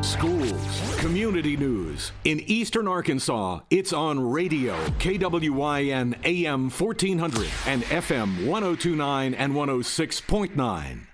schools, community news. In Eastern Arkansas, it's on radio, KWYN AM 1400 and FM 1029 and 106.9.